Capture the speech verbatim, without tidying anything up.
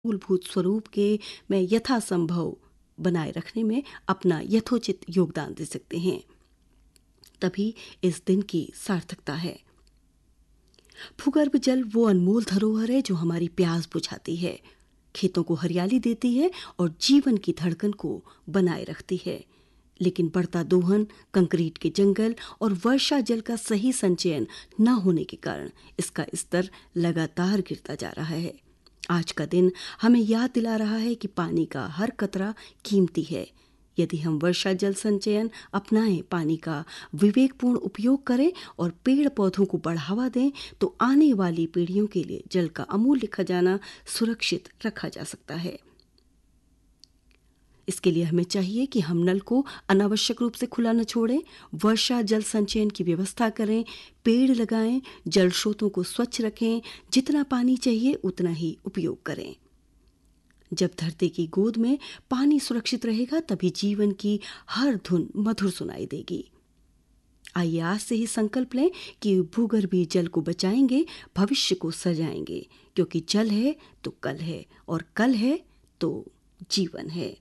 मूलभूत स्वरूप के में यथासंभव बनाए रखने में अपना यथोचित योगदान दे सकते हैं। तभी इस दिन की सार्थकता है। भूगर्भ जल वो अनमोल धरोहर है जो हमारी प्यास बुझाती है, खेतों को हरियाली देती है और जीवन की धड़कन को बनाए रखती है। लेकिन बढ़ता दोहन, कंक्रीट के जंगल और वर्षा जल का सही संचयन न होने के कारण इसका स्तर लगातार गिरता जा रहा है। आज का दिन हमें याद दिला रहा है कि पानी का हर कतरा कीमती है। यदि हम वर्षा जल संचयन अपनाएं, पानी का विवेकपूर्ण उपयोग करें और पेड़ पौधों को बढ़ावा दें, तो आने वाली पीढ़ियों के लिए जल का अमूल्य खजाना सुरक्षित रखा जा सकता है। इसके लिए हमें चाहिए कि हम नल को अनावश्यक रूप से खुला न छोड़ें, वर्षा जल संचयन की व्यवस्था करें, पेड़ लगाएं, जल स्रोतों को स्वच्छ रखें, जितना पानी चाहिए उतना ही उपयोग करें। जब धरती की गोद में पानी सुरक्षित रहेगा, तभी जीवन की हर धुन मधुर सुनाई देगी। आइए आज से ही संकल्प लें कि भूगर्भीय जल को बचाएंगे, भविष्य को सजाएंगे, क्योंकि जल है तो कल है और कल है तो जीवन है।